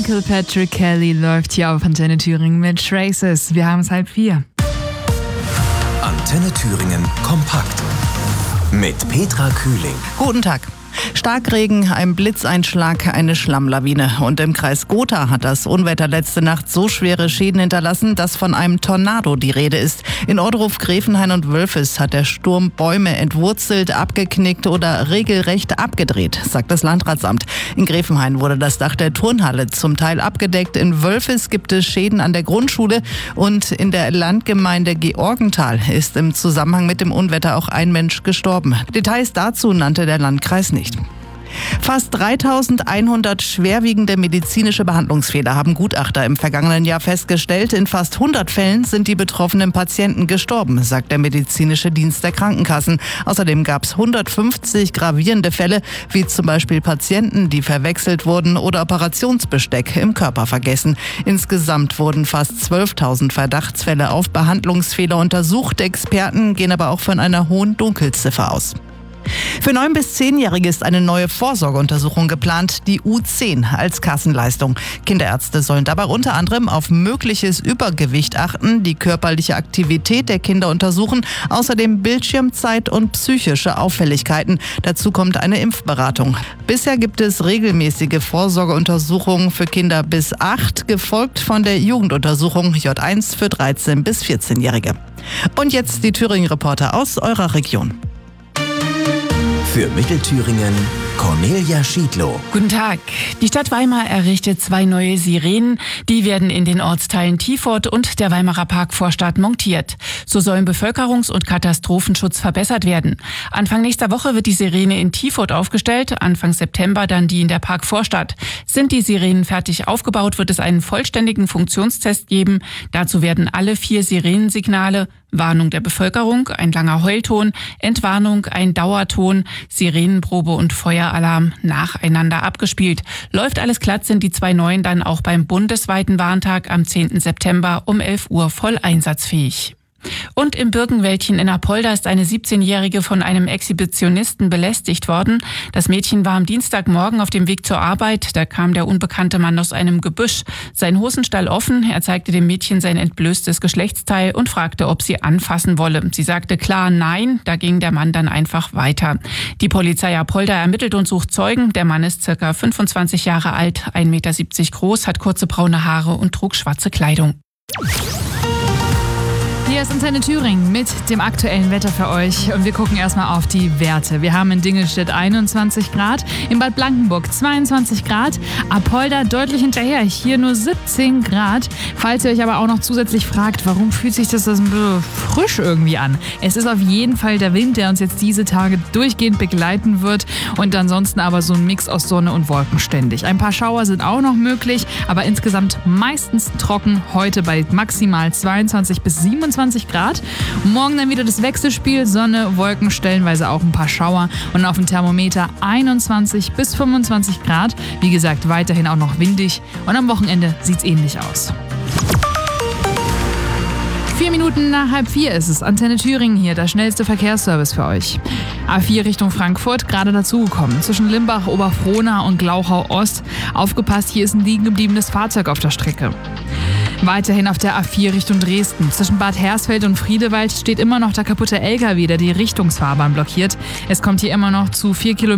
Michael Patrick Kelly läuft hier auf Antenne Thüringen mit Traces. Wir haben es 3:30. Antenne Thüringen kompakt mit Petra Kühling. Guten Tag. Starkregen, ein Blitzeinschlag, eine Schlammlawine. Und im Kreis Gotha hat das Unwetter letzte Nacht so schwere Schäden hinterlassen, dass von einem Tornado die Rede ist. In Ohrdruf, Gräfenhain und Wölfis hat der Sturm Bäume entwurzelt, abgeknickt oder regelrecht abgedreht, sagt das Landratsamt. In Gräfenhain wurde das Dach der Turnhalle zum Teil abgedeckt. In Wölfis gibt es Schäden an der Grundschule. Und in der Landgemeinde Georgenthal ist im Zusammenhang mit dem Unwetter auch ein Mensch gestorben. Details dazu nannte der Landkreis nicht. Fast 3100 schwerwiegende medizinische Behandlungsfehler haben Gutachter im vergangenen Jahr festgestellt. In fast 100 Fällen sind die betroffenen Patienten gestorben, sagt der medizinische Dienst der Krankenkassen. Außerdem gab es 150 gravierende Fälle, wie zum Beispiel Patienten, die verwechselt wurden oder Operationsbesteck im Körper vergessen. Insgesamt wurden fast 12.000 Verdachtsfälle auf Behandlungsfehler untersucht. Experten gehen aber auch von einer hohen Dunkelziffer aus. Für 9- bis 10-Jährige ist eine neue Vorsorgeuntersuchung geplant, die U10 als Kassenleistung. Kinderärzte sollen dabei unter anderem auf mögliches Übergewicht achten, die körperliche Aktivität der Kinder untersuchen, außerdem Bildschirmzeit und psychische Auffälligkeiten. Dazu kommt eine Impfberatung. Bisher gibt es regelmäßige Vorsorgeuntersuchungen für Kinder bis 8, gefolgt von der Jugenduntersuchung J1 für 13- bis 14-Jährige. Und jetzt die Thüringen-Reporter aus eurer Region. Für Mittelthüringen Cornelia Schiedlow. Guten Tag. Die Stadt Weimar errichtet 2 neue Sirenen. Die werden in den Ortsteilen Tiefort und der Weimarer Parkvorstadt montiert. So sollen Bevölkerungs- und Katastrophenschutz verbessert werden. Anfang nächster Woche wird die Sirene in Tiefort aufgestellt, Anfang September dann die in der Parkvorstadt. Sind die Sirenen fertig aufgebaut, wird es einen vollständigen Funktionstest geben. Dazu werden alle 4 Sirenensignale, Warnung der Bevölkerung, ein langer Heulton, Entwarnung, ein Dauerton, Sirenenprobe und Feueralarm nacheinander abgespielt. Läuft alles glatt, sind die 2 neuen dann auch beim bundesweiten Warntag am 10. September um 11 Uhr voll einsatzfähig. Und im Birkenwäldchen in Apolda ist eine 17-Jährige von einem Exhibitionisten belästigt worden. Das Mädchen war am Dienstagmorgen auf dem Weg zur Arbeit. Da kam der unbekannte Mann aus einem Gebüsch. Sein Hosenstall offen. Er zeigte dem Mädchen sein entblößtes Geschlechtsteil und fragte, ob sie anfassen wolle. Sie sagte klar nein. Da ging der Mann dann einfach weiter. Die Polizei Apolda ermittelt und sucht Zeugen. Der Mann ist ca. 25 Jahre alt, 1,70 Meter groß, hat kurze braune Haare und trug schwarze Kleidung. Hier ist Antenne Thüringen mit dem aktuellen Wetter für euch und wir gucken erstmal auf die Werte. Wir haben in Dingelstedt 21 Grad, in Bad Blankenburg 22 Grad, Apolda deutlich hinterher, hier nur 17 Grad. Falls ihr euch aber auch noch zusätzlich fragt, warum fühlt sich das ein bisschen frisch irgendwie an? Es ist auf jeden Fall der Wind, der uns jetzt diese Tage durchgehend begleiten wird und ansonsten aber so ein Mix aus Sonne und Wolken ständig. Ein paar Schauer sind auch noch möglich, aber insgesamt meistens trocken, heute bei maximal 22 bis 27 Grad. Morgen dann wieder das Wechselspiel, Sonne, Wolken, stellenweise auch ein paar Schauer und auf dem Thermometer 21 bis 25 Grad. Wie gesagt, weiterhin auch noch windig und am Wochenende sieht es ähnlich aus. 4 Minuten nach 3:30 ist es. Antenne Thüringen hier, der schnellste Verkehrsservice für euch. A4 Richtung Frankfurt, gerade dazugekommen. Zwischen Limbach, Oberfrohna und Glauchau Ost. Aufgepasst, hier ist ein liegen gebliebenes Fahrzeug auf der Strecke. Weiterhin auf der A4 Richtung Dresden. Zwischen Bad Hersfeld und Friedewald steht immer noch der kaputte LKW, der die Richtungsfahrbahn blockiert. Es kommt hier immer noch zu 4 Kilometern